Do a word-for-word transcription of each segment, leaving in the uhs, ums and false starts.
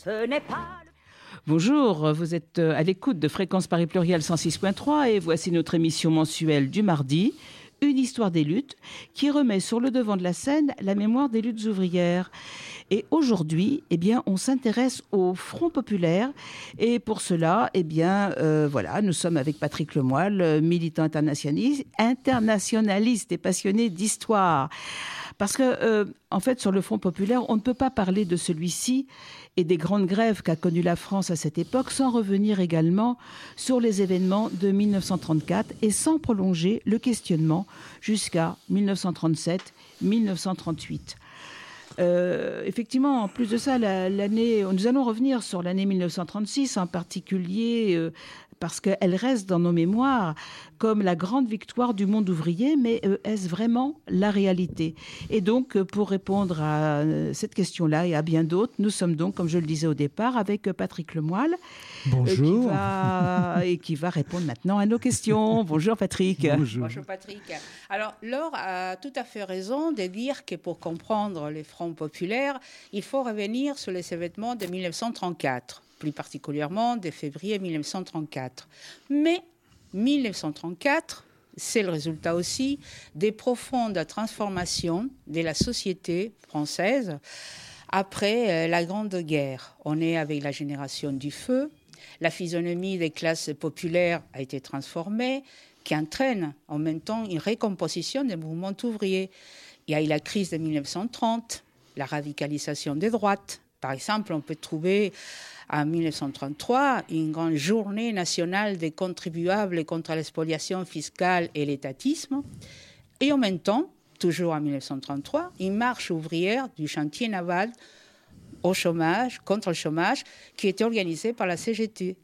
Ce n'est pas... Bonjour, vous êtes à l'écoute de Fréquence Paris Pluriel cent six point trois et voici notre émission mensuelle du mardi, Une histoire des luttes, qui remet sur le devant de la scène la mémoire des luttes ouvrières. Et aujourd'hui, eh bien, on s'intéresse au Front populaire. Et pour cela, eh bien, euh, voilà, nous sommes avec Patrick Lemoyle, militant internationaliste, internationaliste et passionné d'histoire. Parce que, euh, en fait, sur le Front populaire, on ne peut pas parler de celui-ci et des grandes grèves qu'a connues la France à cette époque sans revenir également sur les événements de mille neuf cent trente-quatre et sans prolonger le questionnement jusqu'à mille neuf cent trente-sept mille neuf cent trente-huit. Euh, effectivement, en plus de ça, la, l'année, nous allons revenir sur l'année mille neuf cent trente-six en particulier euh, parce qu'elle reste dans nos mémoires comme la grande victoire du monde ouvrier, mais euh, est-ce vraiment la réalité ? Et donc, pour répondre à euh, cette question-là et à bien d'autres, nous sommes donc, comme je le disais au départ, avec Patrick Lemoyle. Bonjour. Euh, qui va, et qui va répondre maintenant à nos questions. Bonjour Patrick. Bonjour. Bonjour Patrick. Alors, Laure a tout à fait raison de dire que pour comprendre les fronts populaires, il faut revenir sur les événements de mille neuf cent trente-quatre, plus particulièrement de février mille neuf cent trente-quatre. Mais mille neuf cent trente-quatre, c'est le résultat aussi des profondes transformations de la société française après la Grande Guerre. On est avec la génération du feu. La physionomie des classes populaires a été transformée, qui entraîne en même temps une récomposition des mouvements ouvriers. Il y a eu la crise de mille neuf cent trente, la radicalisation des droites. Par exemple, on peut trouver en mille neuf cent trente-trois une grande journée nationale des contribuables contre l'expoliation fiscale et l'étatisme. Et en même temps, toujours en mille neuf cent trente-trois, une marche ouvrière du chantier naval au chômage, contre le chômage, qui était organisée par la C G T.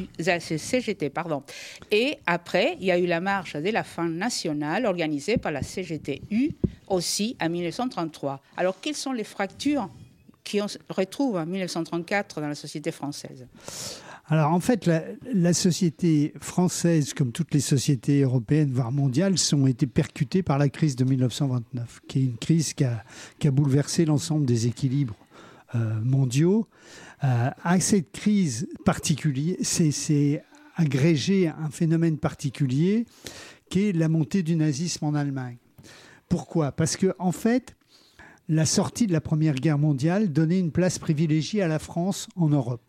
C G T, pardon. Et après, il y a eu la marche de la faim nationale organisée par la C G T U, aussi en mille neuf cent trente-trois. Alors, quelles sont les fractures qu'on retrouve en mille neuf cent trente-quatre dans la société française ? Alors, en fait, la, la société française, comme toutes les sociétés européennes, voire mondiales, ont été percutées par la crise de mille neuf cent vingt-neuf, qui est une crise qui a, qui a bouleversé l'ensemble des équilibres Euh, mondiaux. Euh, à cette crise particulière, c'est, c'est agrégé un phénomène particulier qui est la montée du nazisme en Allemagne. Pourquoi ? Parce que en fait, la sortie de la Première Guerre mondiale donnait une place privilégiée à la France en Europe.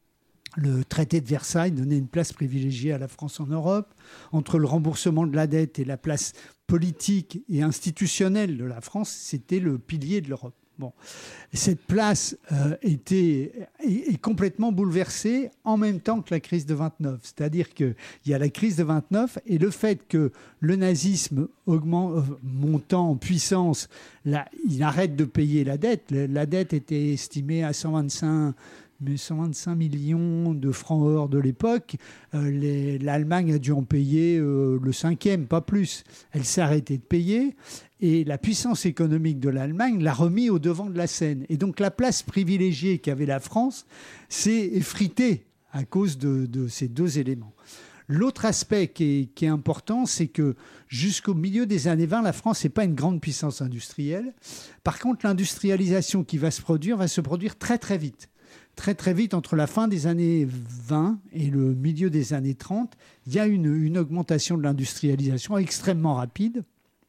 Le traité de Versailles donnait une place privilégiée à la France en Europe. Entre le remboursement de la dette et la place politique et institutionnelle de la France, c'était le pilier de l'Europe. Bon, cette place euh, était, est, est complètement bouleversée en même temps que la crise de vingt-neuf. C'est-à-dire qu'il y a la crise de vingt-neuf et le fait que le nazisme augmente, euh, montant en puissance, là, il arrête de payer la dette. La dette était estimée à cent vingt-cinq mais cent vingt-cinq millions de francs or de l'époque, euh, les, l'Allemagne a dû en payer euh, le cinquième, pas plus. Elle s'est arrêtée de payer et la puissance économique de l'Allemagne l'a remis au devant de la scène. Et donc la place privilégiée qu'avait la France s'est effritée à cause de, de ces deux éléments. L'autre aspect qui est, qui est important, c'est que jusqu'au milieu des années vingt, la France n'est pas une grande puissance industrielle. Par contre, l'industrialisation qui va se produire va se produire très très vite. Très très vite, entre la fin des années vingt et le milieu des années trente, il y a une, une augmentation de l'industrialisation extrêmement rapide.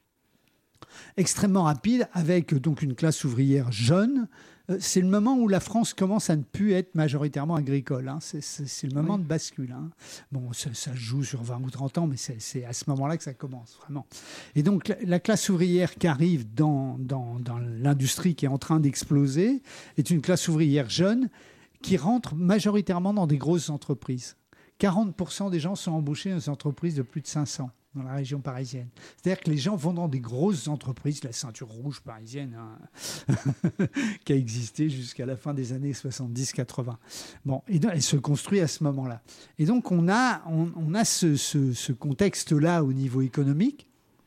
Extrêmement rapide, avec donc une classe ouvrière jeune. C'est le moment où la France commence à ne plus être majoritairement agricole. Hein. C'est, c'est, c'est le moment oui. de bascule. Hein. Bon, ça, ça joue sur vingt ou trente ans, mais c'est, c'est à ce moment-là que ça commence, vraiment. Et donc, la, la classe ouvrière qui arrive dans, dans, dans l'industrie qui est en train d'exploser est une classe ouvrière jeune qui rentre majoritairement dans des grosses entreprises. quarante pour cent des gens sont embauchés dans des entreprises de plus de cinq cents dans la région parisienne. C'est-à-dire que les gens vont dans des grosses entreprises, la ceinture rouge parisienne, hein, qui a existé jusqu'à la fin des années soixante-dix quatre-vingts. Bon, et donc, elle se construit à ce moment-là. Et donc, on a, on, on a ce, ce, ce contexte-là au niveau économique.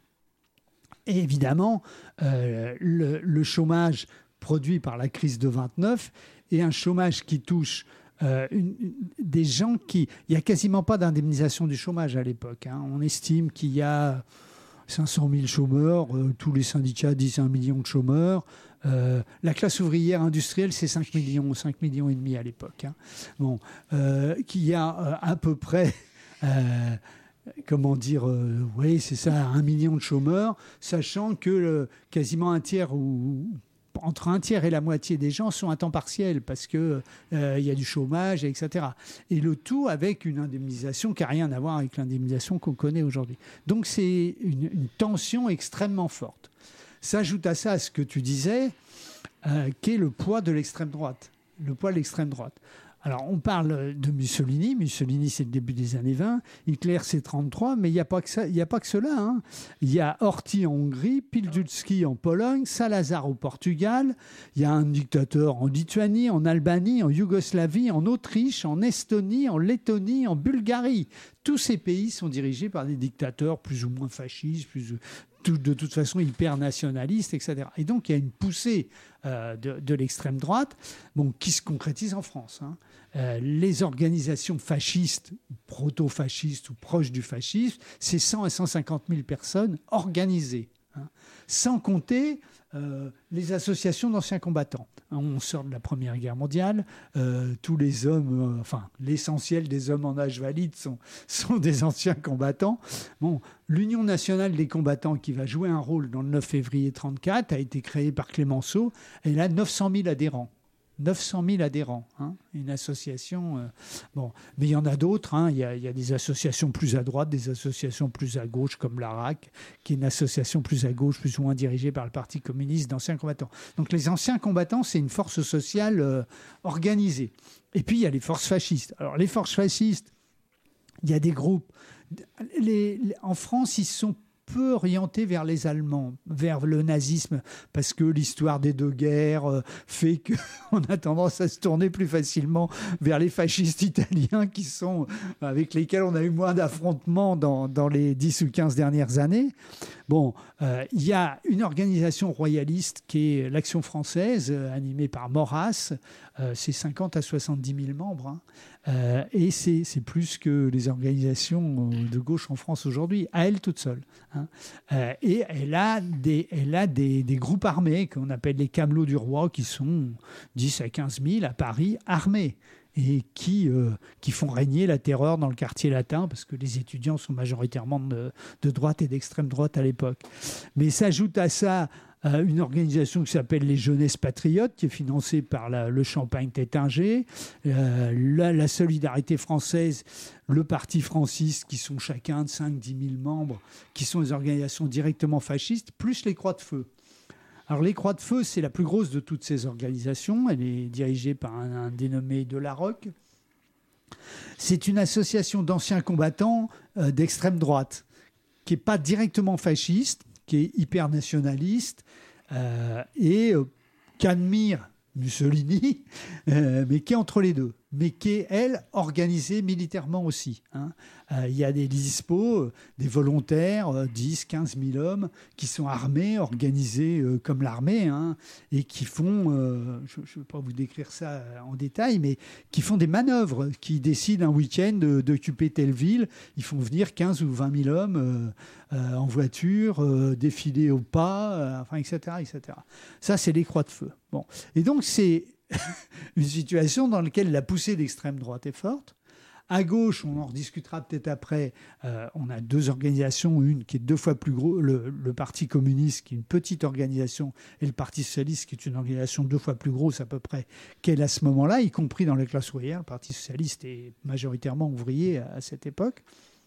Et évidemment, euh, le, le chômage produit par la crise de vingt-neuf et un chômage qui touche euh, une, une, des gens qui... Il n'y a quasiment pas d'indemnisation du chômage à l'époque. Hein. On estime qu'il y a cinq cent mille chômeurs, euh, tous les syndicats disent un million de chômeurs. Euh, la classe ouvrière industrielle, c'est cinq millions, cinq millions et demi à l'époque. Hein. Bon, euh, qu'il y a euh, à peu près, euh, comment dire, euh, oui, c'est ça, un million de chômeurs, sachant que euh, quasiment un tiers ou entre un tiers et la moitié des gens sont à temps partiel parce que euh, il y a du chômage, et cetera. Et le tout avec une indemnisation qui n'a rien à voir avec l'indemnisation qu'on connaît aujourd'hui. Donc c'est une, une tension extrêmement forte. S'ajoute à ça ce que tu disais, euh, qu'est le poids de l'extrême droite. Le poids de l'extrême droite. Alors, on parle de Mussolini. Mussolini, c'est le début des années vingt. Hitler, c'est trente-trois. Mais il n'y a pas que ça, il n'y a pas que cela. Hein. Il y a Horthy en Hongrie, Pilsudski en Pologne, Salazar au Portugal. Il y a un dictateur en Lituanie, en Albanie, en Yougoslavie, en Autriche, en Estonie, en Lettonie, en Bulgarie. Tous ces pays sont dirigés par des dictateurs plus ou moins fascistes, plus de toute façon hyper nationalistes, et cetera. Et donc, il y a une poussée euh, de, de l'extrême droite bon, qui se concrétise en France. Hein. Euh, les organisations fascistes, proto-fascistes ou proches du fascisme, c'est cent à cent cinquante mille personnes organisées. Hein. Sans compter euh, les associations d'anciens combattants. Hein, on sort de la Première Guerre mondiale, euh, tous les hommes, euh, enfin l'essentiel des hommes en âge valide sont, sont des anciens combattants. Bon, l'Union nationale des combattants qui va jouer un rôle dans le neuf février trente-quatre a été créée par Clémenceau. Elle a neuf cent mille adhérents. neuf cent mille adhérents, hein, une association. Euh, bon, mais il y en a d'autres. Hein, il y a, il y a des associations plus à droite, des associations plus à gauche, comme l'A R A C, qui est une association plus à gauche, plus ou moins dirigée par le Parti communiste d'anciens combattants. Donc les anciens combattants, c'est une force sociale euh, organisée. Et puis il y a les forces fascistes. Alors les forces fascistes, il y a des groupes. Les, les, en France, ils sont peu orienté vers les Allemands, vers le nazisme, parce que l'histoire des deux guerres euh, fait qu'on a tendance à se tourner plus facilement vers les fascistes italiens qui sont, avec lesquels on a eu moins d'affrontements dans, dans les dix ou quinze dernières années. Bon, euh, il y a une organisation royaliste qui est l'Action française, euh, animée par Maurras. Euh, c'est cinquante à soixante-dix mille membres. Hein. Euh, et c'est, c'est plus que les organisations de gauche en France aujourd'hui, à elle toute seule. Hein. Euh, et elle a, des, elle a des, des groupes armés qu'on appelle les Camelots du Roi, qui sont dix à quinze mille à Paris, armés, et qui, euh, qui font régner la terreur dans le quartier latin, parce que les étudiants sont majoritairement de, de droite et d'extrême droite à l'époque. Mais s'ajoute à ça euh, une organisation qui s'appelle les Jeunesses Patriotes, qui est financée par la, le Champagne-Tétinger, euh, la, la Solidarité française, le Parti franciste, qui sont chacun de cinq à dix mille membres, qui sont des organisations directement fascistes, plus les Croix de Feu. Alors, les Croix de Feu, c'est la plus grosse de toutes ces organisations. Elle est dirigée par un, un dénommé Delarocque. C'est une association d'anciens combattants euh, d'extrême droite, qui n'est pas directement fasciste, qui est hyper nationaliste euh, et euh, qui admire Mussolini, euh, mais qui est entre les deux, mais qui est, elle, organisée militairement aussi. Hein. Euh, il y a des dispos, euh, des volontaires, euh, dix, quinze mille hommes, qui sont armés, organisés euh, comme l'armée, hein, et qui font, euh, je ne vais pas vous décrire ça en détail, mais qui font des manœuvres, qui décident un week-end de, d'occuper telle ville. Ils font venir quinze ou vingt mille hommes euh, euh, en voiture, euh, défiler au pas, euh, enfin, et cetera, et cetera. Ça, c'est les Croix de Feu. Bon. Et donc, c'est une situation dans laquelle la poussée d'extrême droite est forte. À gauche, on en rediscutera peut-être après, euh, on a deux organisations, une qui est deux fois plus gros, le, le Parti communiste qui est une petite organisation et le Parti socialiste qui est une organisation deux fois plus grosse à peu près qu'elle à ce moment-là, y compris dans les classes ouvrières. Le Parti socialiste est majoritairement ouvrier à, à cette époque.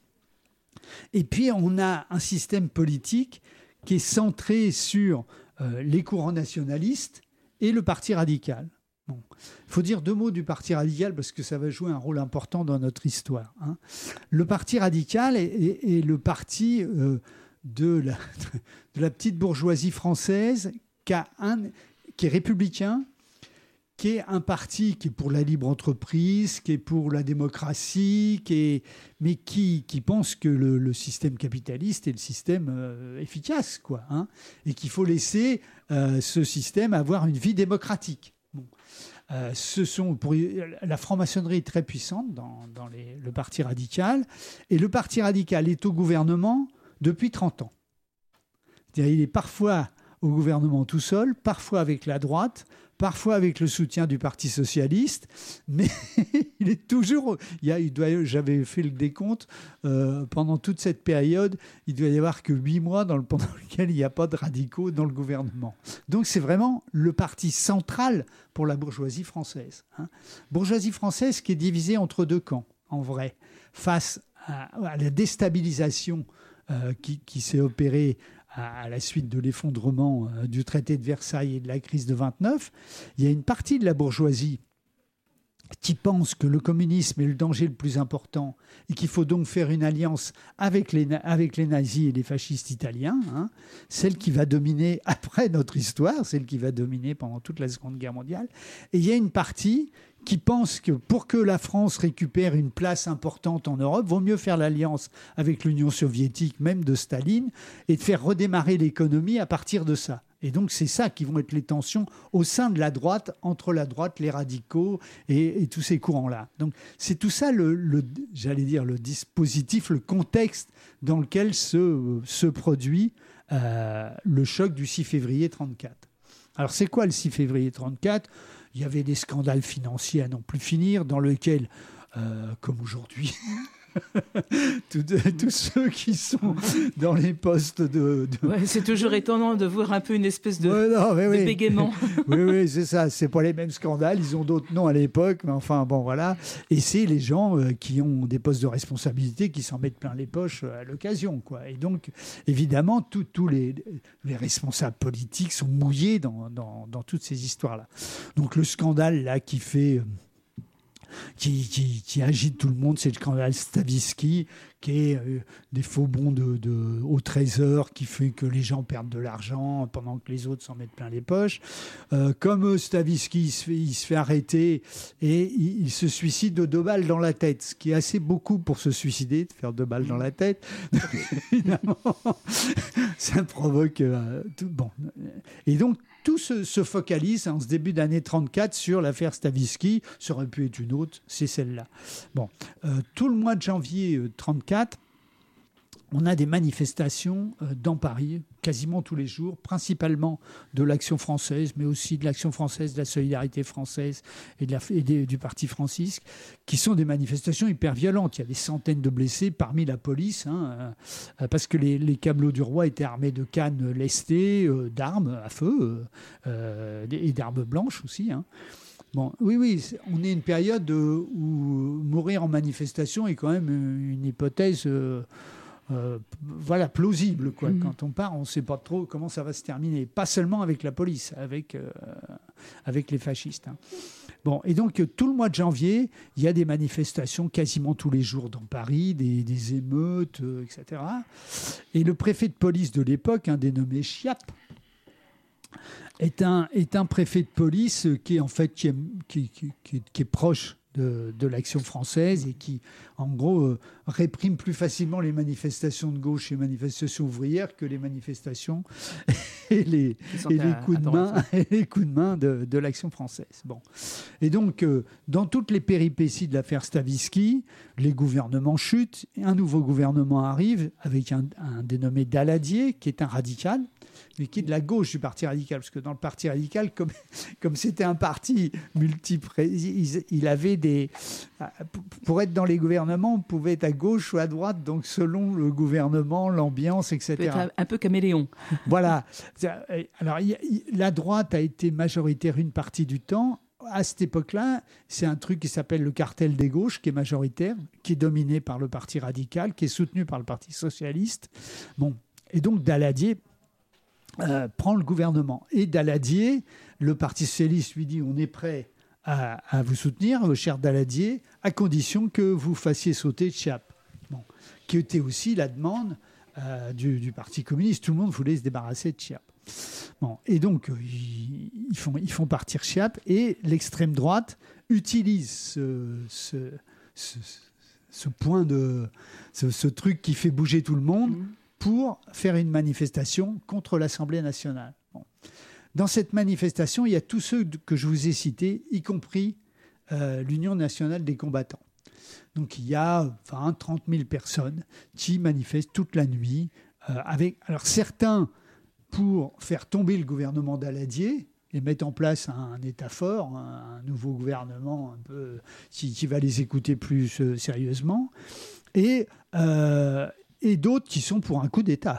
Et puis on a un système politique qui est centré sur euh, les courants nationalistes et le Parti radical. Bon. Il faut dire deux mots du Parti radical parce que ça va jouer un rôle important dans notre histoire. Hein. Le Parti radical est, est, est le parti euh, de, la, de la petite bourgeoisie française qui, a un, qui est républicain, qui est un parti qui est pour la libre entreprise, qui est pour la démocratie, qui est, mais qui, qui pense que le, le système capitaliste est le système euh, efficace, quoi, hein, et qu'il faut laisser euh, ce système avoir une vie démocratique. Bon. Euh, ce sont pour, la franc-maçonnerie est très puissante dans, dans les, le Parti radical, et le Parti radical est au gouvernement depuis trente ans. C'est-à-dire, il est parfois au gouvernement tout seul, parfois avec la droite, parfois avec le soutien du Parti socialiste, mais il est toujours... Il y a, il doit, j'avais fait le décompte, euh, pendant toute cette période, il doit y avoir que huit mois dans le, pendant lesquels il n'y a pas de radicaux dans le gouvernement. Donc c'est vraiment le parti central pour la bourgeoisie française. Hein. Bourgeoisie française qui est divisée entre deux camps, en vrai, face à, à la déstabilisation euh, qui, qui s'est opérée à la suite de l'effondrement du traité de Versailles et de la crise de vingt-neuf, il y a une partie de la bourgeoisie qui pense que le communisme est le danger le plus important et qu'il faut donc faire une alliance avec les, avec les nazis et les fascistes italiens, hein, celle qui va dominer après notre histoire, celle qui va dominer pendant toute la Seconde Guerre mondiale. Et il y a une partie qui pense que pour que la France récupère une place importante en Europe, vaut mieux faire l'alliance avec l'Union soviétique, même de Staline, et de faire redémarrer l'économie à partir de ça. Et donc, c'est ça qui vont être les tensions au sein de la droite, entre la droite, les radicaux et, et tous ces courants-là. Donc, c'est tout ça, le, le, j'allais dire, le dispositif, le contexte dans lequel se, se produit euh, le choc du six février trente-quatre. Alors, c'est quoi le six février trente-quatre ? Il y avait des scandales financiers à n'en plus finir, dans lesquels, euh, comme aujourd'hui, tous ceux qui sont dans les postes de... de... Ouais, c'est toujours étonnant de voir un peu une espèce de, ouais, non, de oui. bégaiement. Oui, oui, c'est ça. C'est pas les mêmes scandales. Ils ont d'autres noms à l'époque, mais enfin, bon, voilà. Et c'est les gens euh, qui ont des postes de responsabilité qui s'en mettent plein les poches à l'occasion, quoi. Et donc, évidemment, tous les, les responsables politiques sont mouillés dans, dans, dans toutes ces histoires-là. Donc, le scandale, là, qui fait... Euh, Qui, qui, qui agite tout le monde, c'est le scandale Stavisky, qui est euh, des faux bons de, de, au trésor, qui fait que les gens perdent de l'argent pendant que les autres s'en mettent plein les poches. Euh, comme Stavisky, il se, fait, il se fait arrêter et il, il se suicide de deux balles dans la tête, ce qui est assez beaucoup pour se suicider, de faire deux balles dans la tête. Évidemment, ça provoque... Euh, tout, bon. Et donc, tout se, se focalise en ce début d'année trente-quatre sur l'affaire Stavisky. Ça aurait pu être une autre, c'est celle-là. Bon, euh, tout le mois de janvier euh, trente-quatre, on a des manifestations euh, dans Paris, quasiment tous les jours, principalement de l'Action française, mais aussi de l'Action française, de la Solidarité française et, de la, et des, du Parti francisque, qui sont des manifestations hyper violentes. Il y a des centaines de blessés parmi la police, hein, euh, parce que les, les camelots du roi étaient armés de cannes lestées, euh, d'armes à feu euh, et d'armes blanches aussi, hein. Bon, oui, oui, on est une période où mourir en manifestation est quand même une hypothèse... Euh, Euh, voilà, plausible, quoi. Mmh. Quand on part, on ne sait pas trop comment ça va se terminer. Pas seulement avec la police, avec, euh, avec les fascistes. Hein. Bon, et donc, tout le mois de janvier, il y a des manifestations quasiment tous les jours dans Paris, des, des émeutes, euh, et cetera. Et le préfet de police de l'époque, un dénommé Chiappe, est un, est un préfet de police qui est, en fait, qui est, qui, qui, qui, qui est proche De, de l'Action française et qui, en gros, euh, réprime plus facilement les manifestations de gauche et les manifestations ouvrières que les manifestations et les, et les coups de main, et les coups de main de, de l'Action française. Bon. Et donc, euh, dans toutes les péripéties de l'affaire Stavisky, les gouvernements chutent, et un nouveau gouvernement arrive avec un, un dénommé Daladier, qui est un radical, mais qui est de la gauche du Parti radical, parce que dans le Parti radical, comme, comme c'était un parti multiple, il, il avait des... Pour être dans les gouvernements, on pouvait être à gauche ou à droite, donc selon le gouvernement, l'ambiance, et cetera. Peut être un peu caméléon. Voilà. Alors, la droite a été majoritaire une partie du temps. À cette époque-là, c'est un truc qui s'appelle le cartel des gauches, qui est majoritaire, qui est dominé par le Parti radical, qui est soutenu par le Parti socialiste. Bon. Et donc, Daladier... Euh, prend le gouvernement. Et Daladier, le Parti socialiste lui dit on est prêt à, à vous soutenir, cher Daladier, à condition que vous fassiez sauter Chiappe. Bon. Qui était aussi la demande euh, du, du Parti communiste. Tout le monde voulait se débarrasser de Chiappe. Bon. Et donc, euh, ils, ils, font, ils font partir Chiappe et l'extrême droite utilise ce, ce, ce, ce point de... Ce, ce truc qui fait bouger tout le monde mmh. pour faire une manifestation contre l'Assemblée nationale. Bon. Dans cette manifestation, il y a tous ceux que je vous ai cités, y compris euh, l'Union nationale des combattants. Donc il y a vingt à trente mille personnes qui manifestent toute la nuit. Euh, avec, alors certains pour faire tomber le gouvernement Daladier et mettre en place un, un État fort, un, un nouveau gouvernement un peu, qui, qui va les écouter plus euh, sérieusement, et, euh, et d'autres qui sont pour un coup d'État.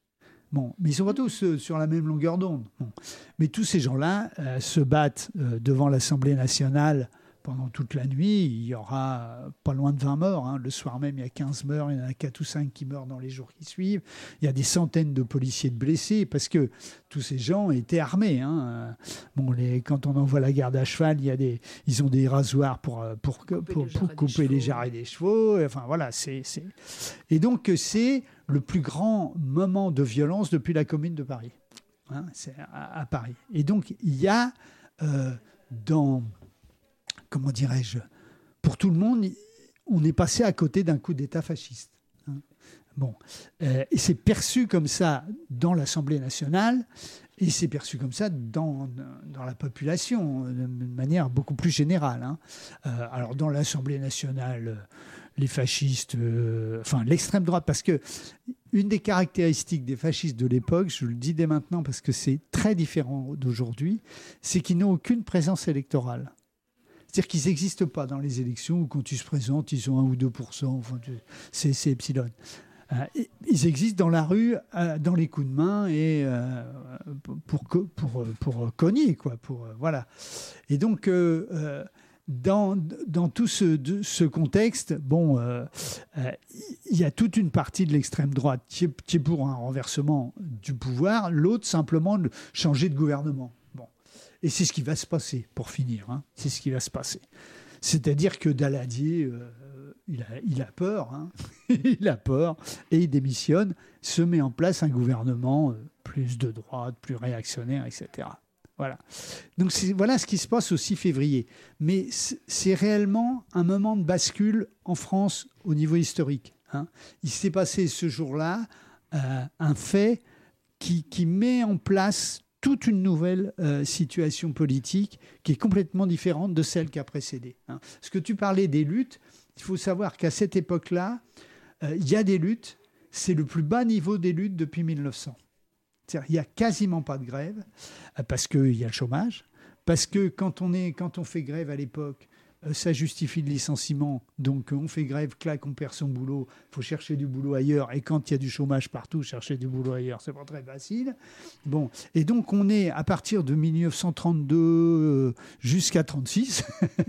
Bon, mais ils sont pas tous euh, sur la même longueur d'onde. Bon. Mais tous ces gens-là euh, se battent euh, devant l'Assemblée nationale pendant toute la nuit. Il y aura pas loin de vingt morts. Hein. Le soir même, il y a quinze morts. Il y en a quatre ou cinq qui meurent dans les jours qui suivent. Il y a des centaines de policiers de blessés parce que tous ces gens étaient armés. Hein. Bon, les, quand on envoie la garde à cheval, il y a des, ils ont des rasoirs pour, pour, couper, pour, pour, pour couper les jarrets des chevaux. Enfin, voilà, c'est, c'est... Et donc, c'est le plus grand moment de violence depuis la Commune de Paris. Hein, c'est à, à Paris. Et donc, il y a euh, dans... Comment dirais-je, pour tout le monde, on est passé à côté d'un coup d'État fasciste. Hein. Bon, euh, et c'est perçu comme ça dans l'Assemblée nationale, et c'est perçu comme ça dans, dans la population, de manière beaucoup plus générale. Hein. Euh, alors, dans l'Assemblée nationale, les fascistes, euh, enfin l'extrême droite, parce que une des caractéristiques des fascistes de l'époque, je le dis dès maintenant parce que c'est très différent d'aujourd'hui, c'est qu'ils n'ont aucune présence électorale. C'est-à-dire qu'ils n'existent pas dans les élections où quand ils se présentent, ils ont un ou deux pour cent. Enfin, c'est, c'est epsilon. Euh, ils existent dans la rue, euh, dans les coups de main et euh, pour, pour, pour, pour cogner, quoi. Pour, euh, voilà. Et donc, euh, euh, dans, dans tout ce, de, ce contexte, bon, euh, euh, il y a toute une partie de l'extrême droite qui est, qui est pour un renversement du pouvoir, l'autre simplement de changer de gouvernement. Et c'est ce qui va se passer, pour finir. Hein. C'est ce qui va se passer. C'est-à-dire que Daladier, euh, il, a, il a peur. Hein. il a peur et il démissionne, se met en place un gouvernement euh, plus de droite, plus réactionnaire, et cetera. Voilà. Donc c'est, voilà ce qui se passe au six février. Mais c'est, c'est réellement un moment de bascule en France au niveau historique. Hein. Il s'est passé ce jour-là euh, un fait qui, qui met en place toute une nouvelle euh, situation politique qui est complètement différente de celle qui a précédé. Hein. Parce que tu parlais des luttes, il faut savoir qu'à cette époque-là, euh, il y a des luttes, c'est le plus bas niveau des luttes depuis mille neuf cents. C'est-à-dire il n'y a quasiment pas de grève, euh, parce qu'il y a le chômage, parce que quand on, est, quand on fait grève à l'époque, euh, ça justifie le licenciement, donc on fait grève, clac, on perd son boulot, il faut chercher du boulot ailleurs, et quand il y a du chômage partout, chercher du boulot ailleurs, c'est pas très facile. Bon, et donc on est à partir de mille neuf cent trente-deux euh, jusqu'à trente-six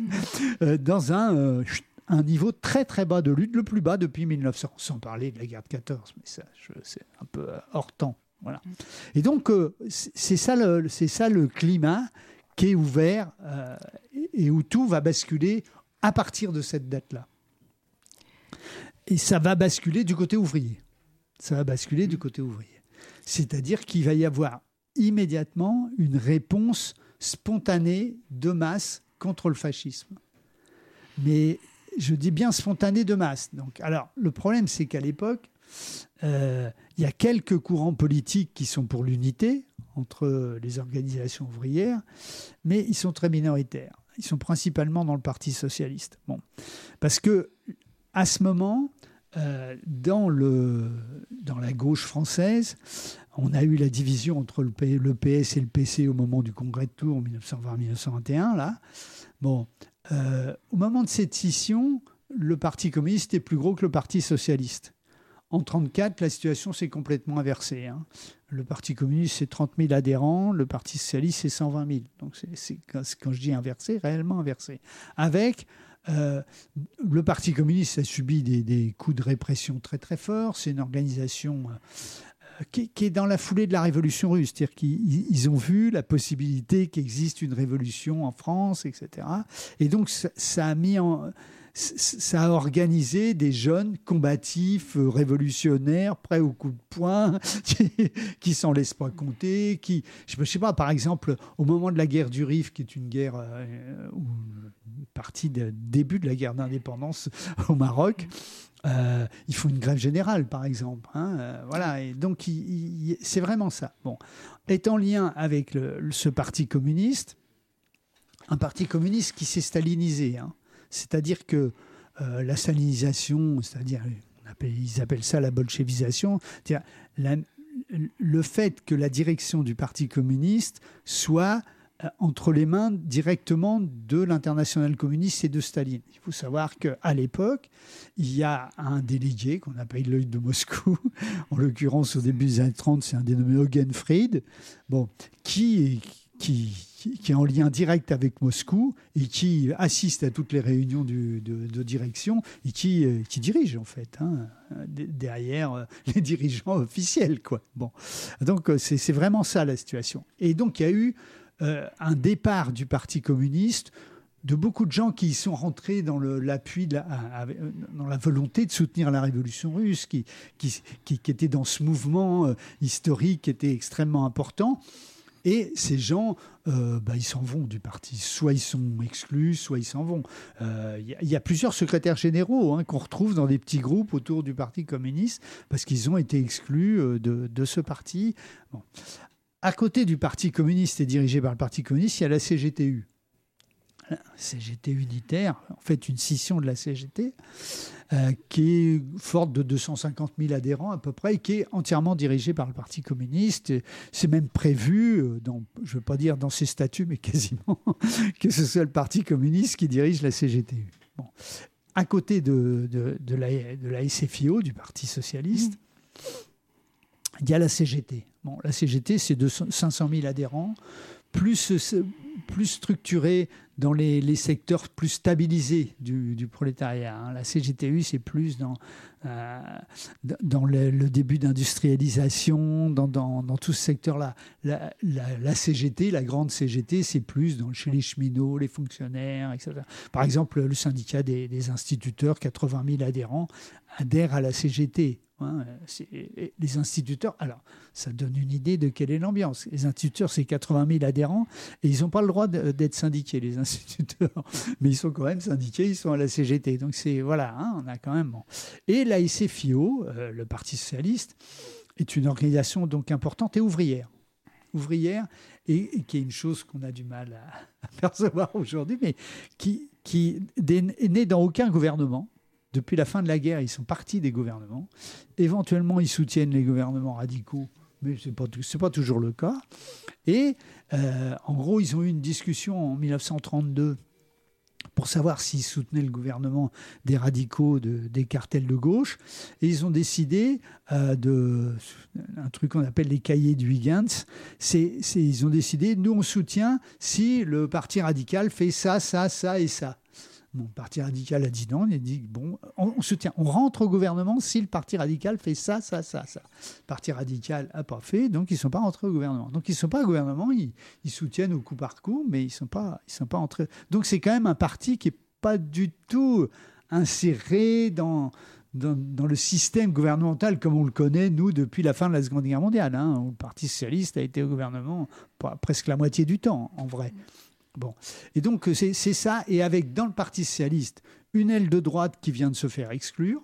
euh, dans un, euh, un niveau très très bas de lutte, le plus bas depuis mille neuf cents, sans parler de la guerre de quatorze, mais ça, je, c'est un peu hors temps. Voilà. Et donc euh, c'est ça le, c'est ça le climat qui est ouvert euh, et où tout va basculer à partir de cette date-là. Et ça va basculer du côté ouvrier. Ça va basculer du côté ouvrier. C'est-à-dire qu'il va y avoir immédiatement une réponse spontanée de masse contre le fascisme. Mais je dis bien spontanée de masse. Donc, alors, le problème, c'est qu'à l'époque, euh, il y a quelques courants politiques qui sont pour l'unité entre les organisations ouvrières, mais ils sont très minoritaires. Ils sont principalement dans le Parti socialiste. Bon. Parce que à ce moment, euh, dans, le, dans la gauche française, on a eu la division entre le, P, le P S et le P C au moment du congrès de Tours en dix-neuf cent vingt dix-neuf cent vingt et un. Là. Bon. Euh, au moment de cette scission, le Parti communiste est plus gros que le Parti socialiste. En mille neuf cent trente-quatre, la situation s'est complètement inversée. Hein. Le Parti communiste, c'est trente mille adhérents. Le Parti socialiste, c'est cent vingt mille. Donc, c'est, c'est, quand je dis inversé, réellement inversé. Avec euh, le Parti communiste a subi des, des coups de répression très, très forts. C'est une organisation euh, qui, qui est dans la foulée de la révolution russe. C'est-à-dire qu'ils ils ont vu la possibilité qu'existe une révolution en France, et cetera. Et donc, ça, ça a mis en... ça a organisé des jeunes combatifs, euh, révolutionnaires, prêts au coup de poing, qui, qui s'en laissent pas compter, qui, je ne sais pas, par exemple, au moment de la guerre du Rif, qui est une guerre, euh, ou une partie du début de la guerre d'indépendance au Maroc, euh, ils font une grève générale, par exemple. Hein, euh, voilà, et donc il, il, c'est vraiment ça. Bon, est en lien avec le, ce parti communiste, un parti communiste qui s'est stalinisé, hein. C'est-à-dire que euh, la stalinisation, c'est-à-dire, on appelle, ils appellent ça la bolchevisation, c'est-à-dire la, le fait que la direction du Parti communiste soit entre les mains directement de l'Internationale communiste et de Staline. Il faut savoir qu'à l'époque, il y a un délégué qu'on appelle l'œil de Moscou, en l'occurrence au début des années trente, c'est un dénommé Eugen Fried, bon, qui, qui, qui est en lien direct avec Moscou et qui assiste à toutes les réunions du, de, de direction et qui, qui dirige en fait, hein, derrière les dirigeants officiels, quoi. Bon. Donc c'est, c'est vraiment ça la situation. Et donc il y a eu Euh, un départ du Parti communiste de beaucoup de gens qui y sont rentrés dans le, l'appui, de la, à, à, dans la volonté de soutenir la révolution russe, qui, qui, qui, qui étaient dans ce mouvement euh, historique qui était extrêmement important. Et ces gens, euh, bah, ils s'en vont du parti. Soit ils sont exclus, soit ils s'en vont. Il euh, y, y a plusieurs secrétaires généraux hein, qu'on retrouve dans des petits groupes autour du Parti communiste parce qu'ils ont été exclus euh, de, de ce parti. Bon. À côté du Parti communiste et dirigé par le Parti communiste, il y a la C G T U. La C G T unitaire, en fait une scission de la C G T, euh, qui est forte de deux cent cinquante mille adhérents à peu près, et qui est entièrement dirigée par le Parti communiste. Et c'est même prévu, dans, je ne veux pas dire dans ses statuts, mais quasiment, que ce soit le Parti communiste qui dirige la C G T U. Bon. À côté de, de, de, la, de la S F I O, du Parti socialiste, mmh. il y a la C G T. Bon, la C G T, c'est de cinq cent mille adhérents, plus, plus structurés dans les, les secteurs plus stabilisés du, du prolétariat. Hein. La C G T U, c'est plus dans, euh, dans le, le début d'industrialisation, dans, dans, dans tout ce secteur-là. La, la, la C G T, la grande C G T, c'est plus dans, chez les cheminots, les fonctionnaires, et cetera. Par exemple, le syndicat des, des instituteurs, quatre-vingt mille adhérents, adhèrent à la C G T. Hein, c'est, les instituteurs, alors ça donne une idée de quelle est l'ambiance. Les instituteurs, c'est quatre-vingt mille adhérents et ils n'ont pas le droit de, d'être syndiqués, les instituteurs, mais ils sont quand même syndiqués, ils sont à la C G T. Donc c'est voilà, hein, on a quand même. Bon. Et la S F I O, euh, le Parti socialiste, est une organisation donc importante et ouvrière, ouvrière et, et qui est une chose qu'on a du mal à, à percevoir aujourd'hui, mais qui qui est née dans aucun gouvernement. Depuis la fin de la guerre, ils sont partis des gouvernements. Éventuellement, ils soutiennent les gouvernements radicaux, mais ce n'est pas, c'est pas toujours le cas. Et euh, en gros, ils ont eu une discussion en dix-neuf cent trente-deux pour savoir s'ils soutenaient le gouvernement des radicaux, de, des cartels de gauche. Et ils ont décidé euh, de... un truc qu'on appelle les cahiers du Huygens. C'est, c'est, ils ont décidé, nous, on soutient si le parti radical fait ça, ça, ça et ça. Bon, le Parti radical a dit non, il a dit bon, on, on soutient, on rentre au gouvernement si le Parti radical fait ça, ça, ça, ça. Le Parti radical n'a pas fait, donc ils ne sont pas rentrés au gouvernement. Donc ils ne sont pas au gouvernement, ils, ils soutiennent au coup par coup, mais ils ne sont pas, ils sont pas entrés. Donc c'est quand même un parti qui n'est pas du tout inséré dans, dans, dans le système gouvernemental comme on le connaît, nous, depuis la fin de la Seconde Guerre mondiale, hein, où le Parti socialiste a été au gouvernement presque la moitié du temps, en vrai. Bon. Et donc, c'est, c'est ça. Et avec, dans le Parti socialiste, une aile de droite qui vient de se faire exclure,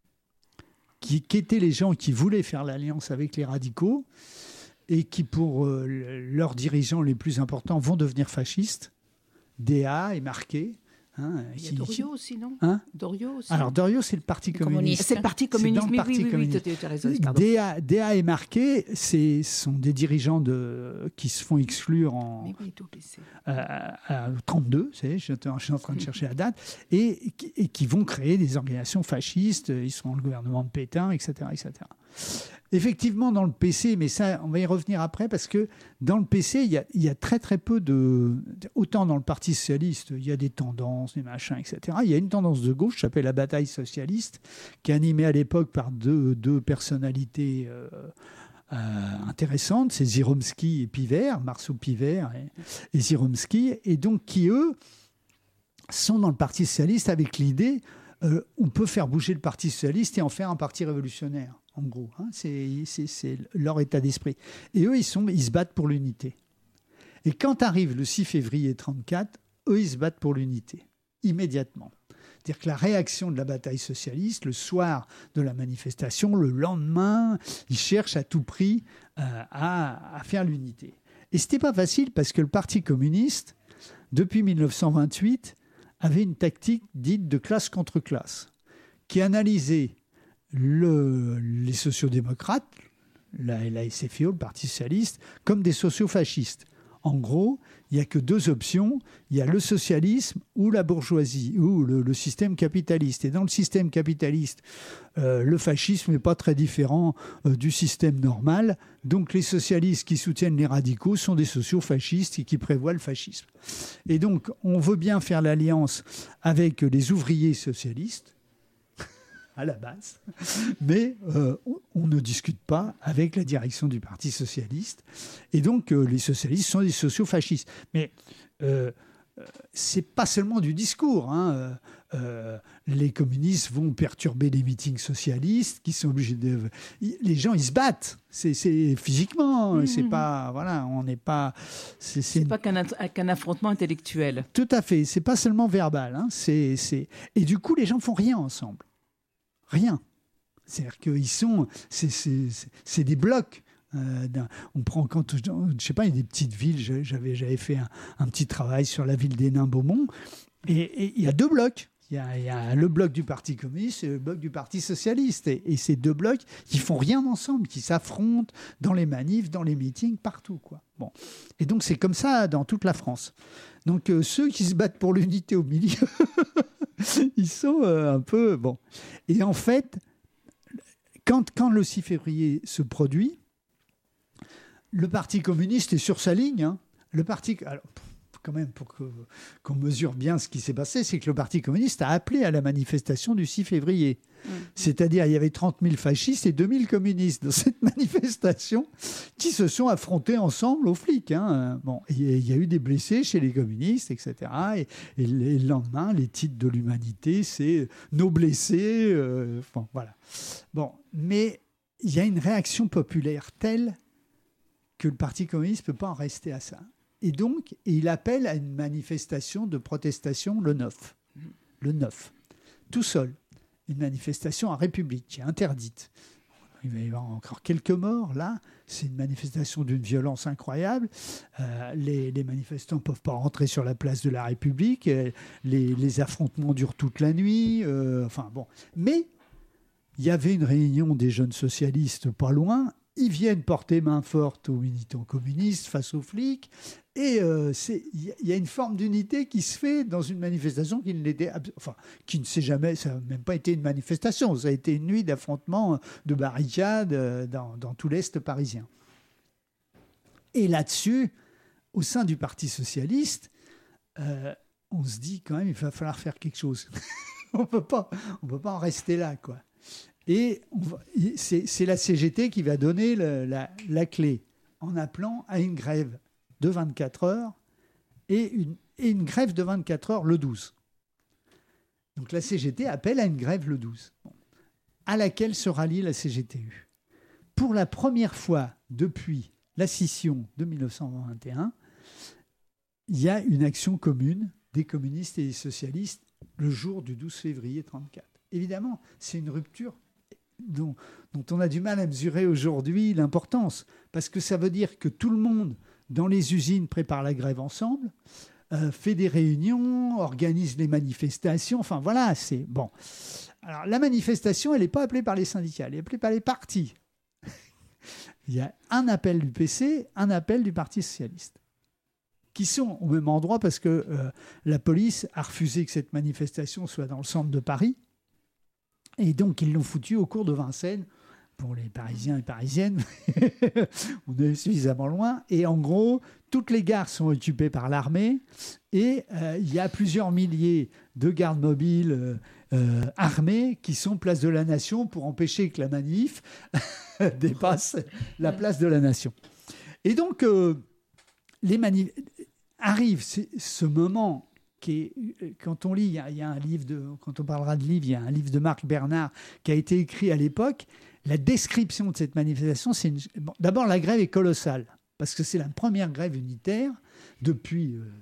qui, qui étaient les gens qui voulaient faire l'alliance avec les radicaux et qui, pour euh, leurs dirigeants les plus importants, vont devenir fascistes. D A est marqué. Hein, il y a Doriot aussi, non hein Doriot aussi. Alors, Doriot, c'est le Parti communiste. communiste. C'est le Parti communiste. C'est dans le Parti oui, oui, communiste. Oui, tu as raison, D A, D A est marqué, ce sont des dirigeants de, qui se font exclure en euh, trente-deux, je suis en train de chercher la date, et, et qui vont créer des organisations fascistes, ils sont dans le gouvernement de Pétain, et cetera, et cetera. Effectivement, dans le P C, mais ça, on va y revenir après, parce que dans le P C, il y a, il y a très très peu de... Autant dans le Parti socialiste, il y a des tendances, des machins, et cetera. Il y a une tendance de gauche qui s'appelle la bataille socialiste, qui est animée à l'époque par deux, deux personnalités euh, euh, intéressantes, c'est Ziromski et Pivert, Marceau Pivert et, et Ziromski, et donc qui, eux, sont dans le Parti socialiste avec l'idée euh, on peut faire bouger le Parti socialiste et en faire un parti révolutionnaire. En gros, hein, c'est, c'est, c'est leur état d'esprit. Et eux, ils, sont, ils se battent pour l'unité. Et quand arrive le six février trente-quatre, eux, ils se battent pour l'unité, immédiatement. C'est-à-dire que la réaction de la bataille socialiste, le soir de la manifestation, le lendemain, ils cherchent à tout prix euh, à, à faire l'unité. Et ce n'était pas facile parce que le Parti communiste, depuis dix-neuf cent vingt-huit, avait une tactique dite de classe contre classe, qui analysait Le, les sociodémocrates, la, la S F I O, le Parti socialiste, comme des sociofascistes. En gros, il n'y a que deux options. Il y a le socialisme ou la bourgeoisie, ou le, le système capitaliste. Et dans le système capitaliste, euh, le fascisme n'est pas très différent euh, du système normal. Donc les socialistes qui soutiennent les radicaux sont des sociofascistes et qui prévoient le fascisme. Et donc, on veut bien faire l'alliance avec les ouvriers socialistes, à la base, mais euh, on ne discute pas avec la direction du Parti socialiste. Et donc, euh, les socialistes sont des sociofascistes. Mais euh, c'est pas seulement du discours. Hein. Euh, les communistes vont perturber les meetings socialistes, qui sont obligés de... Les gens, ils se battent. C'est, c'est physiquement. Mmh, c'est mmh. pas... Voilà, on n'est pas... C'est, c'est... c'est pas qu'un, qu'un affrontement intellectuel. Tout à fait. C'est pas seulement verbal. Hein. C'est, c'est... Et du coup, les gens font rien ensemble. Rien. C'est-à-dire qu'ils sont... C'est, c'est, c'est, c'est des blocs. Euh, on prend quand... Je ne sais pas, il y a des petites villes. J'avais, j'avais fait un, un petit travail sur la ville d'Hénin-Beaumont. Et il y a deux blocs. Il y a, il y a le bloc du Parti communiste et le bloc du Parti socialiste. Et, et ces deux blocs, ils font rien ensemble, qui s'affrontent dans les manifs, dans les meetings, partout, quoi. Bon. Et donc, c'est comme ça dans toute la France. Donc, euh, ceux qui se battent pour l'unité au milieu, ils sont euh, un peu... Bon. Et en fait, quand, quand le six février se produit, le Parti communiste est sur sa ligne. Hein. Le Parti... Alors, quand même, pour que, qu'on mesure bien ce qui s'est passé, c'est que le Parti communiste a appelé à la manifestation du six février. Mmh. C'est-à-dire, il y avait trente mille fascistes et deux mille communistes dans cette manifestation qui se sont affrontés ensemble aux flics. Hein. Bon, il y a eu des blessés chez les communistes, et cetera. Et, et le lendemain, les titres de l'Humanité, c'est « Nos blessés euh, ». Bon, voilà. Bon, mais il y a une réaction populaire telle que le Parti communiste ne peut pas en rester à ça. Et donc, il appelle à une manifestation de protestation le neuf. Le neuf. Tout seul. Une manifestation en République qui est interdite. Il va y avoir encore quelques morts, là. C'est une manifestation d'une violence incroyable. Euh, les, les manifestants ne peuvent pas rentrer sur la place de la République. Les, les affrontements durent toute la nuit. Euh, enfin, bon. Mais il y avait une réunion des jeunes socialistes pas loin. Ils viennent porter main forte aux militants communistes face aux flics. Et euh, il y a une forme d'unité qui se fait dans une manifestation qui ne l'était, enfin, qui ne s'est jamais, ça n'a même pas été une manifestation, ça a été une nuit d'affrontements, de barricades dans, dans tout l'Est parisien. Et là-dessus, au sein du Parti socialiste, euh, on se dit quand même, il va falloir faire quelque chose. on peut pas, on peut pas en rester là, quoi. Et on va, c'est, c'est la C G T qui va donner le, la, la clé en appelant à une grève de vingt-quatre heures et une, et une grève de vingt-quatre heures le douze. Donc la C G T appelle à une grève le douze, bon, à laquelle se rallie la C G T U. Pour la première fois depuis la scission de dix-neuf cent vingt et un, il y a une action commune des communistes et des socialistes le jour du douze février trente-quatre. Évidemment, c'est une rupture dont, dont on a du mal à mesurer aujourd'hui l'importance, parce que ça veut dire que tout le monde dans les usines prépare la grève ensemble, euh, fait des réunions, organise les manifestations, enfin voilà, c'est bon. Alors la manifestation, elle n'est pas appelée par les syndicats, elle est appelée par les partis. Il y a un appel du P C, un appel du Parti socialiste, qui sont au même endroit parce que euh, la police a refusé que cette manifestation soit dans le centre de Paris, et donc ils l'ont foutu au cours de Vincennes. Pour les Parisiens et Parisiennes, on est suffisamment loin. Et en gros, toutes les gares sont occupées par l'armée et euh, il y a plusieurs milliers de gardes mobiles euh, euh, armés qui sont place de la Nation pour empêcher que la manif dépasse la place de la Nation. Et donc, euh, les manifs... arrive ce moment qui est, quand on lit, il y, a, il y a un livre de, quand on parlera de livre, il y a un livre de Marc Bernard qui a été écrit à l'époque. La description de cette manifestation, c'est une... bon, d'abord la grève est colossale parce que c'est la première grève unitaire depuis euh,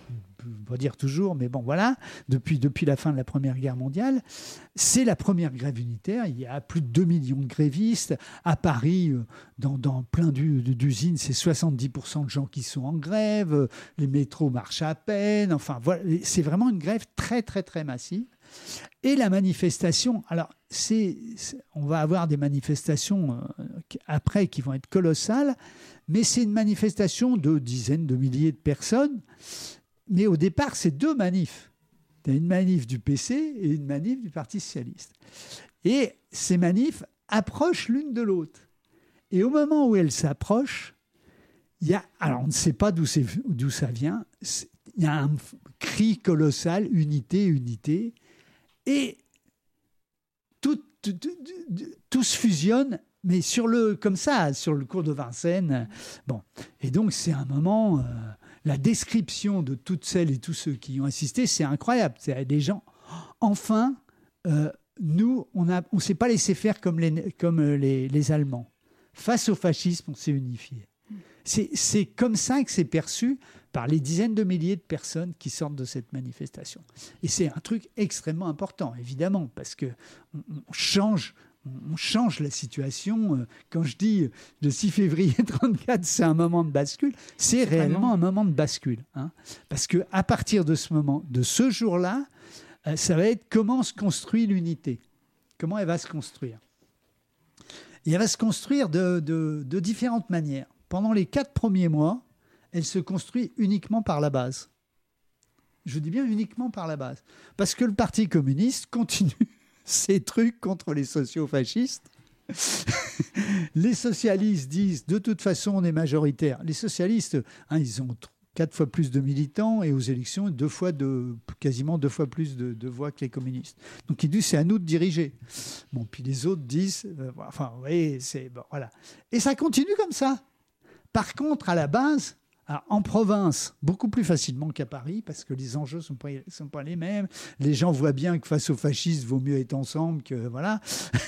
on va dire toujours, mais bon, voilà, depuis, depuis la fin de la Première Guerre mondiale. C'est la première grève unitaire. Il y a plus de deux millions de grévistes. À Paris, dans, dans plein d'usines, c'est soixante-dix pour cent de gens qui sont en grève. Les métros marchent à peine. Enfin, voilà, c'est vraiment une grève très, très, très massive. Et la manifestation, alors, c'est, c'est, on va avoir des manifestations euh, après qui vont être colossales, mais c'est une manifestation de dizaines de milliers de personnes. Mais au départ, c'est deux manifs. Il y a une manif du P C et une manif du Parti socialiste. Et ces manifs approchent l'une de l'autre. Et au moment où elles s'approchent, il y a, alors on ne sait pas d'où, c'est, d'où ça vient, il y a un cri colossal, unité, unité, et tout, tout, tout, tout se fusionne, mais sur le, comme ça, sur le cours de Vincennes. Bon. Et donc, c'est un moment... Euh, la description de toutes celles et tous ceux qui y ont assisté, c'est incroyable. C'est des gens... Enfin, euh, nous, on ne on s'est pas laissé faire comme, les, comme les, les Allemands. Face au fascisme, on s'est unifié. C'est, c'est comme ça que c'est perçu par les dizaines de milliers de personnes qui sortent de cette manifestation. Et c'est un truc extrêmement important, évidemment, parce qu'on on change... On change la situation. Quand je dis le six février trente-quatre, c'est un moment de bascule, c'est, c'est réellement vraiment... un moment de bascule. Hein, parce qu'à partir de ce moment, de ce jour-là, ça va être comment se construit l'unité. Comment elle va se construire. Et elle va se construire de, de, de différentes manières. Pendant les quatre premiers mois, elle se construit uniquement par la base. Je dis bien uniquement par la base. Parce que le Parti communiste continue ces trucs contre les sociofascistes. Les socialistes disent, de toute façon, on est majoritaire. Les socialistes, hein, ils ont quatre fois plus de militants et aux élections, deux fois de, quasiment deux fois plus de, de voix que les communistes. Donc, ils disent, c'est à nous de diriger. Bon, puis les autres disent, euh, enfin, vous voyez, c'est... Bon, voilà. Et ça continue comme ça. Par contre, à la base... Alors, en province, beaucoup plus facilement qu'à Paris, parce que les enjeux ne sont pas, sont pas les mêmes. Les gens voient bien que face aux fascistes, il vaut mieux être ensemble que... Voilà.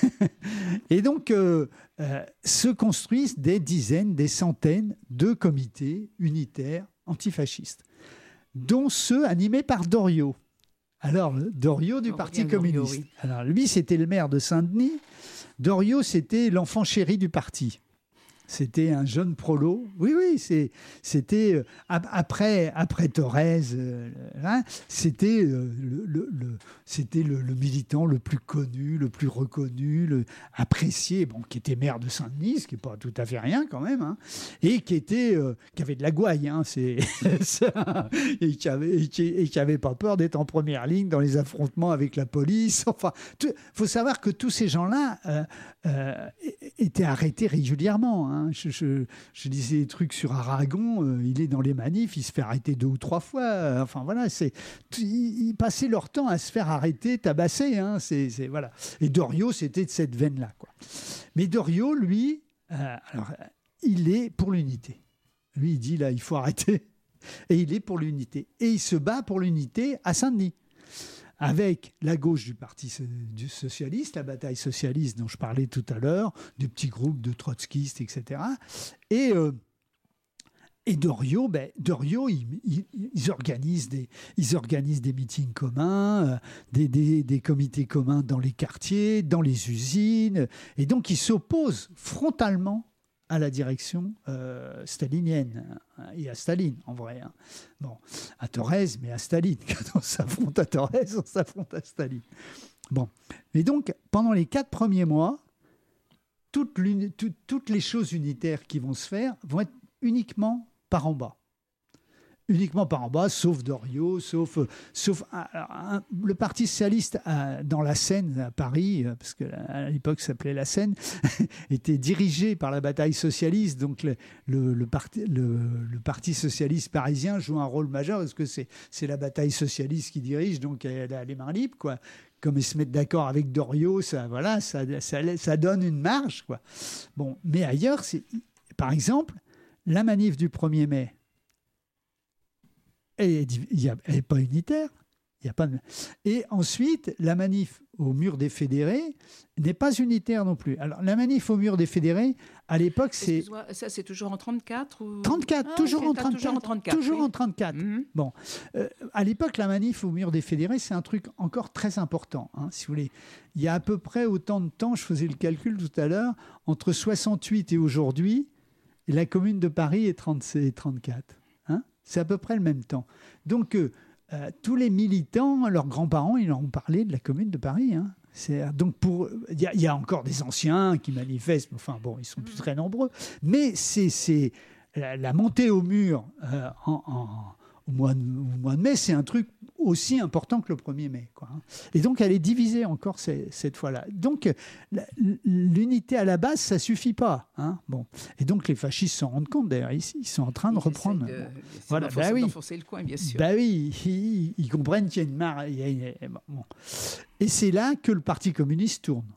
Et donc, euh, euh, se construisent des dizaines, des centaines de comités unitaires antifascistes, dont ceux animés par Doriot. Alors, Doriot du Parti communiste. Doriot, oui. Alors, lui, c'était le maire de Saint-Denis. Doriot, c'était l'enfant chéri du parti. C'était un jeune prolo. Oui, oui, c'est, c'était euh, après, après Thorez, euh, hein, c'était, euh, le, le, le, c'était le, le militant le plus connu, le plus reconnu, le apprécié, bon, qui était maire de Saint-Denis, ce qui n'est pas tout à fait rien quand même, hein, et qui était, euh, qui avait de la gouaille, hein, c'est, ça, et qui avait, et qui, et qui avait pas peur d'être en première ligne dans les affrontements avec la police. Enfin, il faut savoir que tous ces gens-là euh, euh, étaient arrêtés régulièrement. Hein. Je, je, je disais des trucs sur Aragon, euh, il est dans les manifs, il se fait arrêter deux ou trois fois. Euh, enfin voilà, c'est, ils, ils passaient leur temps à se faire arrêter, tabasser. Hein, c'est, c'est, voilà. Et Doriot, c'était de cette veine-là, quoi. Mais Doriot, lui, euh, alors, il est pour l'unité. Lui, il dit là, il faut arrêter. Et il est pour l'unité. Et il se bat pour l'unité à Saint-Denis, avec la gauche du Parti du socialiste, la bataille socialiste dont je parlais tout à l'heure, des petits groupes de trotskistes, et cetera. Et, euh, et Doriot, ben, Doriot ils, ils, ils, organisent des, ils organisent des meetings communs, euh, des, des, des comités communs dans les quartiers, dans les usines. Et donc, ils s'opposent frontalement à la direction euh, stalinienne, hein, et à Staline, en vrai. Hein. Bon, à Thorez, mais à Staline. Quand on s'affronte à Thorez, on s'affronte à Staline. Bon, mais donc, pendant les quatre premiers mois, toutes, tout, toutes les choses unitaires qui vont se faire vont être uniquement par en bas. Uniquement par en bas, sauf Doriot, sauf, sauf alors, un, le Parti socialiste à, dans la Seine, à Paris, parce qu'à l'époque ça s'appelait la Seine, était dirigé par la bataille socialiste. Donc le, le, le, parti, le, le Parti socialiste parisien joue un rôle majeur, parce que c'est, c'est la bataille socialiste qui dirige, donc elle a les mains libres, quoi. Comme ils se mettent d'accord avec Doriot, ça, voilà, ça, ça, ça donne une marge, quoi. Bon, mais ailleurs, c'est, par exemple, la manif du premier mai, elle n'est pas unitaire. Il y a pas de... Et ensuite, la manif au mur des fédérés n'est pas unitaire non plus. Alors, la manif au mur des fédérés, à l'époque, c'est... Ça, c'est toujours en trente-quatre ou... trente-quatre, ah, toujours, okay, en trente-quatre, toujours en trente-quatre. Toujours oui. en trente-quatre. Mm-hmm. Bon, euh, à l'époque, la manif au mur des fédérés, c'est un truc encore très important, hein, si vous voulez. Il y a à peu près autant de temps, je faisais le calcul tout à l'heure, entre soixante-huit et aujourd'hui, la Commune de Paris est trente-quatre. Hein, c'est à peu près le même temps. Donc... Euh, Euh, tous les militants, leurs grands-parents, ils leur ont parlé de la Commune de Paris. Hein. C'est, donc pour, il y, y a encore des anciens qui manifestent. Enfin bon, ils sont plus très nombreux. Mais c'est, c'est la, la montée au mur euh, en, en, au, mois de, au mois de mai, c'est un truc aussi important que le premier mai, quoi. Et donc elle est divisée encore cette, cette fois-là. Donc la, l'unité à la base, ça suffit pas. Hein. Bon. Et donc les fascistes s'en rendent compte d'ailleurs ici, ils sont en train de ils reprendre. De, bon. Voilà, d'enfoncer, bah oui. d'enfoncer le coin, bien sûr. Bah oui, ils, ils comprennent qu'il y a une marre. Il y a une, bon. Et c'est là que le Parti communiste tourne.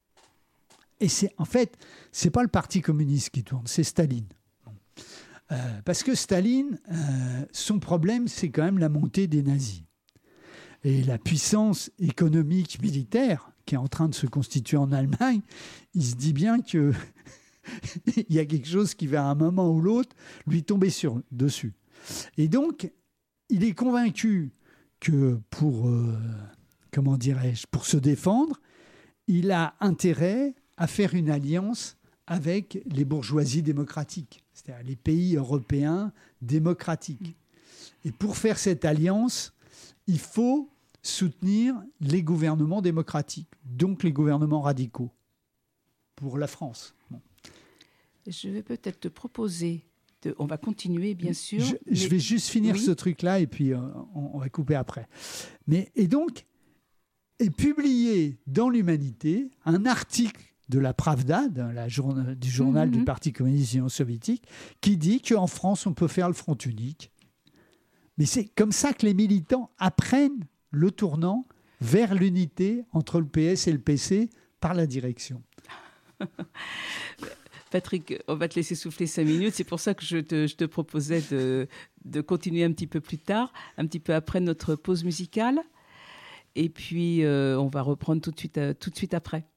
Et c'est en fait, c'est pas le Parti communiste qui tourne, c'est Staline. Euh, parce que Staline, euh, son problème, c'est quand même la montée des nazis. Et la puissance économique militaire qui est en train de se constituer en Allemagne, il se dit bien qu'il y a quelque chose qui va à un moment ou l'autre lui tomber sur, dessus. Et donc, il est convaincu que pour, euh, comment dirais-je, pour se défendre, il a intérêt à faire une alliance avec les bourgeoisies démocratiques, c'est-à-dire les pays européens démocratiques. Et pour faire cette alliance, il faut soutenir les gouvernements démocratiques, donc les gouvernements radicaux, pour la France. Bon. Je vais peut-être te proposer, de... on va continuer bien sûr. Je, mais... je vais juste finir oui. ce truc-là et puis euh, on, on va couper après. Mais, et donc, est publié dans l'Humanité un article de la Pravda, de la journa- du journal mmh, du Parti communiste union soviétique, qui dit qu'en France, on peut faire le front unique. Mais c'est comme ça que les militants apprennent le tournant vers l'unité entre le P S et le P C par la direction. Patrick, on va te laisser souffler cinq minutes. C'est pour ça que je te, je te proposais de, de continuer un petit peu plus tard, un petit peu après notre pause musicale. Et puis, euh, on va reprendre tout de suite, euh, tout de suite après.